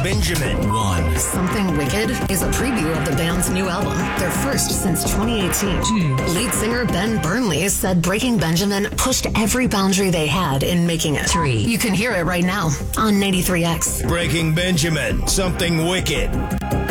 Benjamin. 1. Something Wicked is a preview of the band's new album, their first since 2018. 2. Lead singer Ben Burnley said Breaking Benjamin pushed every boundary they had in making it. 3. You can hear it right now on 93X. Breaking Benjamin. Something Wicked.